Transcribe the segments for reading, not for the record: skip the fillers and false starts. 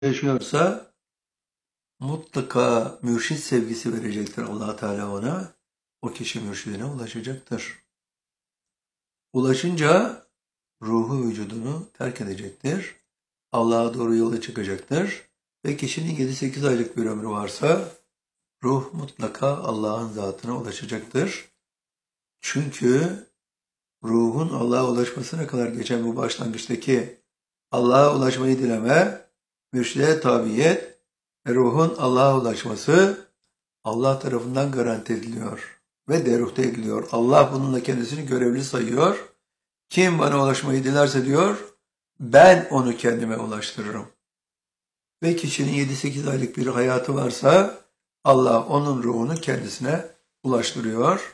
yaşıyorsa mutlaka mürşit sevgisi verecektir Allah Teala ona. O kişi mürşidine ulaşacaktır. Ulaşınca ruhu vücudunu terk edecektir. Allah'a doğru yola çıkacaktır. Ve kişinin 7-8 aylık bir ömrü varsa ruh mutlaka Allah'ın zatına ulaşacaktır. Çünkü ruhun Allah'a ulaşmasına kadar geçen bu başlangıçtaki Allah'a ulaşmayı dileme, mürşide tabiyet ve ruhun Allah'a ulaşması Allah tarafından garanti ediliyor ve deruhte ediliyor. Allah bununla kendisini görevli sayıyor. Kim bana ulaşmayı dilerse diyor, ben onu kendime ulaştırırım. Ve kişinin 7-8 aylık bir hayatı varsa Allah onun ruhunu kendisine ulaştırıyor.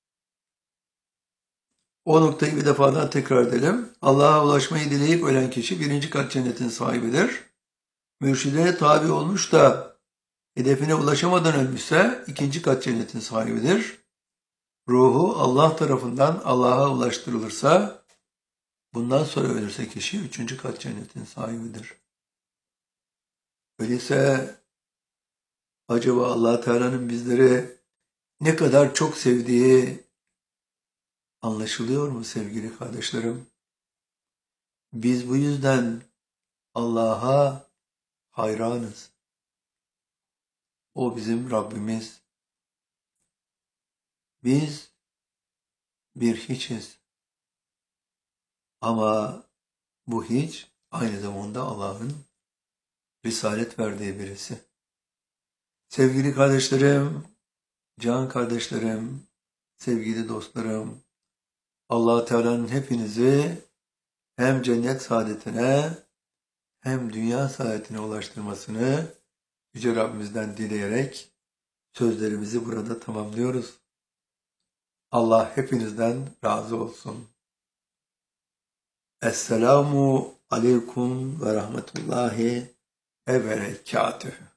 O noktayı bir defa daha tekrar edelim. Allah'a ulaşmayı dileyip ölen kişi 1. kat cennetin sahibidir. Mürşide tabi olmuş da hedefine ulaşamadan ölmüşse 2. kat cennetin sahibidir. Ruhu Allah tarafından Allah'a ulaştırılırsa bundan sonra ölürse kişi 3. kat cennetin sahibidir. Öyleyse acaba Allah Teala'nın bizleri ne kadar çok sevdiği anlaşılıyor mu sevgili kardeşlerim? Biz bu yüzden Allah'a hayranız. O bizim Rabbimiz. Biz bir hiçiz. Ama bu hiç aynı zamanda Allah'ın risalet verdiği birisi. Sevgili kardeşlerim, can kardeşlerim, sevgili dostlarım, Allah Teala'nın hepinizi hem cennet saadetine hem dünya saadetine ulaştırmasını Yüce Rabbimizden dileyerek sözlerimizi burada tamamlıyoruz. Allah hepinizden razı olsun. Esselamu aleyküm ve rahmetullahi ve berekatühü.